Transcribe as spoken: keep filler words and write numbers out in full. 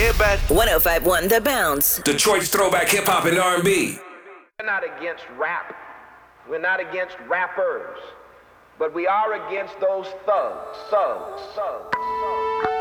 Everybody. one oh five point one The Bounce. Detroit's throwback hip hop and R and B. We're not against rap. We're not against rappers. But we are against those thugs, thugs, thugs, thugs.